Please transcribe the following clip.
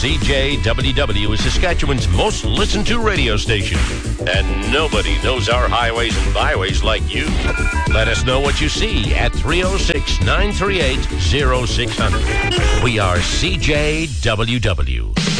CJWW is Saskatchewan's most listened to radio station. And nobody knows our highways and byways like you. Let us know what you see at 306-938-0600. We are CJWW.